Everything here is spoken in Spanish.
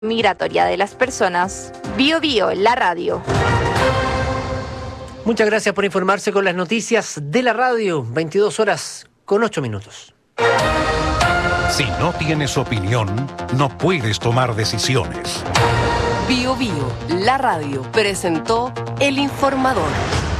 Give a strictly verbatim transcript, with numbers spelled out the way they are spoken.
migratoria de las personas. Bio Bio, la radio. Muchas gracias por informarse con las noticias de la radio. veintidós horas con ocho minutos. Si no tienes opinión, no puedes tomar decisiones. Bio Bio, la radio, presentó El Informador.